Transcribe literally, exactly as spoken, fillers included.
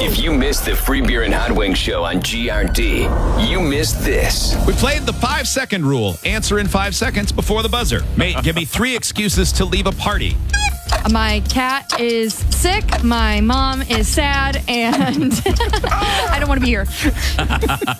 If you missed the Free Beer and Hot Wings show on G R D, you missed this. We played the five-second rule. Answer in five seconds before the buzzer. Mate, give me three excuses to leave a party. My cat is sick, my mom is sad, and I don't want to be here.